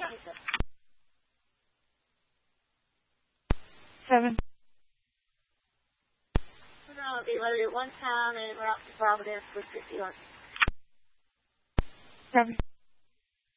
7. No, they loaded at one time and we're up to Providence with 51. 7.